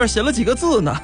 写了几个字呢。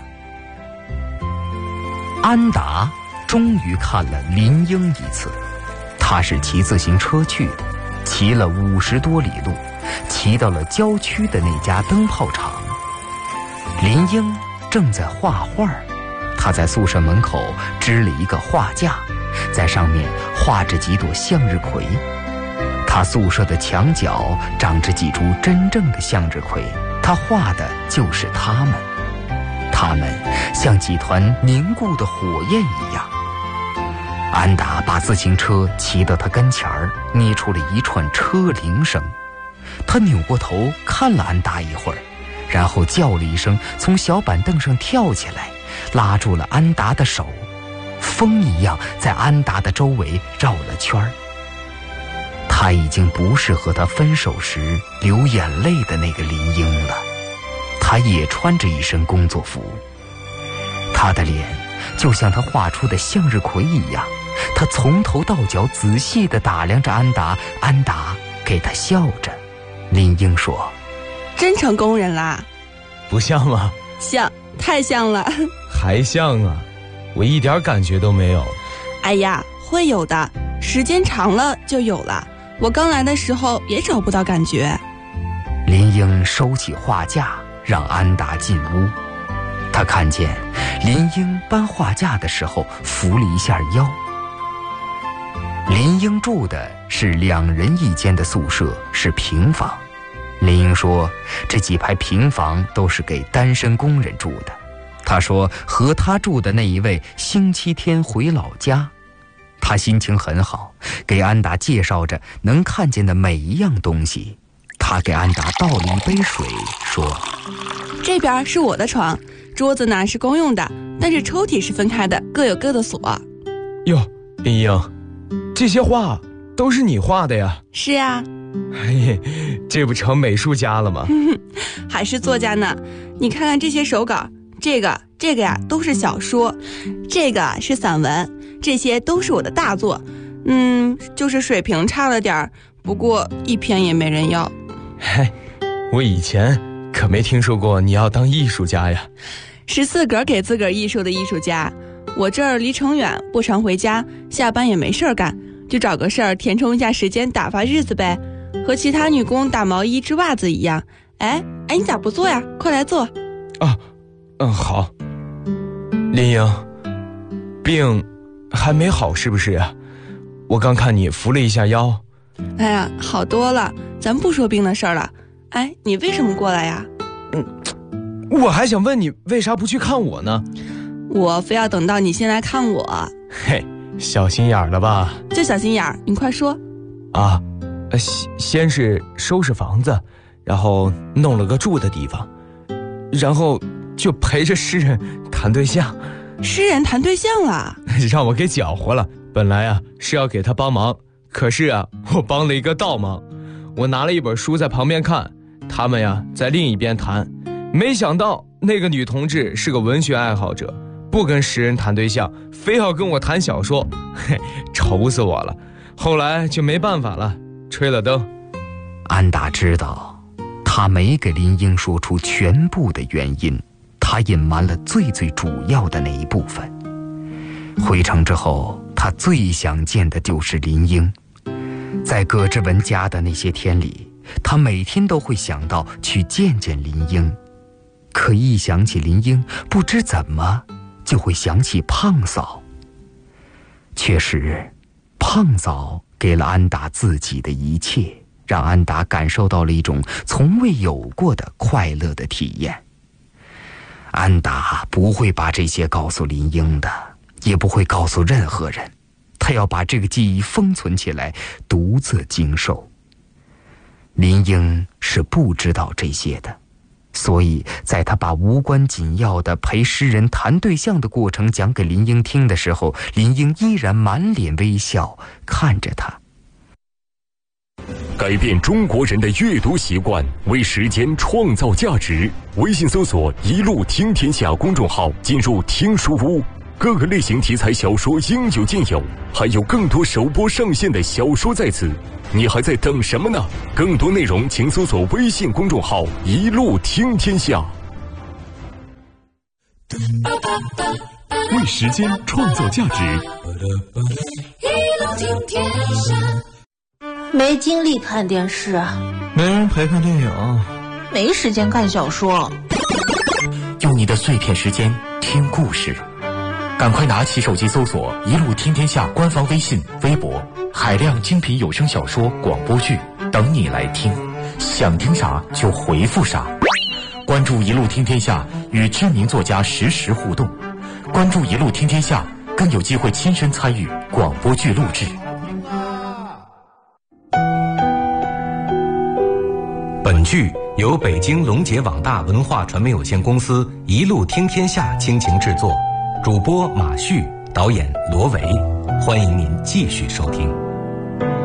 安达终于看了林英一次，他是骑自行车去的，骑了50多里路，骑到了郊区的那家灯泡厂。林英正在画画，他在宿舍门口支了一个画架，在上面画着几朵向日葵。他宿舍的墙角长着几株真正的向日葵，他画的就是它们，它们像几团凝固的火焰一样。安达把自行车骑到他跟前儿，捏出了一串车铃声。他扭过头看了安达一会儿，然后叫了一声，从小板凳上跳起来，拉住了安达的手，风一样在安达的周围绕了圈儿。他已经不是和他分手时流眼泪的那个林英了，他也穿着一身工作服。他的脸就像他画出的向日葵一样，他从头到脚仔细地打量着安达，安达给他笑着。林英说：“ 真成工人啦。” 不像吗？ 像，太像了。 还像啊，我一点感觉都没有。 哎呀，会有的，时间长了就有了。我刚来的时候也找不到感觉。 林英收起画架，让安达进屋。他看见林英搬画架的时候扶了一下腰。林英住的是2人1间的宿舍，是平房。林英说，这几排平房都是给单身工人住的。他说，和他住的那一位星期天回老家。他心情很好，给安达介绍着能看见的每一样东西。他给安达倒了一杯水，说：“ 这边是我的床，桌子呢是公用的，但是抽屉是分开的，各有各的锁。” 哟，林英，这些画都是你画的呀？ 是呀。 嘿，这不成美术家了吗？ 还是作家呢。你看看这些手稿，这个呀都是小说，这个是散文，这些都是我的大作。就是水平差了点儿，不过一篇也没人要。 嘿，我以前可没听说过你要当艺术家呀。 是自个儿给自个儿艺术的艺术家。我这儿离城远，不常回家，下班也没事儿干，就找个事儿填充一下时间，打发日子呗，和其他女工打毛衣织袜子一样。哎，你咋不做呀？快来做。 好。林英，病还没好是不是呀？我刚看你扶了一下腰。 哎呀，好多了，咱不说病的事儿了。哎，你为什么过来呀？ 我还想问你为啥不去看我呢？ 我非要等到你先来看我。 嘿，小心眼了吧？ 就小心眼儿，你快说。 先是收拾房子，然后弄了个住的地方，然后就陪着诗人谈对象。 诗人谈对象了？ 让我给搅和了。本来啊是要给他帮忙，可是啊我帮了一个倒忙。我拿了一本书在旁边看，他们呀在另一边谈。没想到那个女同志是个文学爱好者，不跟诗人谈对象，非要跟我谈小说。嘿，愁死我了。后来就没办法了，吹了灯。 安达知道他没给林英说出全部的原因，他隐瞒了最主要的那一部分。回城之后，他最想见的就是林英。在葛之文家的那些天里，他每天都会想到去见见林英。可一想起林英，不知怎么就会想起胖嫂。确实，胖嫂给了安达自己的一切，让安达感受到了一种从未有过的快乐的体验。安达不会把这些告诉林英的，也不会告诉任何人，他要把这个记忆封存起来，独自经受。林英是不知道这些的，所以在他把无关紧要的陪诗人谈对象的过程讲给林英听的时候，林英依然满脸微笑看着他。 改变中国人的阅读习惯，为时间创造价值。微信搜索“一路听天下”公众号，进入听书屋，各个类型题材小说应有尽有，还有更多首播上线的小说在此。你还在等什么呢？更多内容请搜索微信公众号“一路听天下”。 为时间创造价值。 没精力看电视啊， 没人陪看电影， 没时间看小说。 用你的碎片时间听故事，赶快拿起手机搜索“一路听天下”官方微信、微博，海量精品有声小说、广播剧等你来听，想听啥就回复啥。关注“一路听天下”，与知名作家实时互动。关注“一路听天下”，更有机会亲身参与广播剧录制。本剧由北京龙杰网大文化传媒有限公司一路听天下倾情制作，主播马旭，导演罗维。欢迎您继续收听。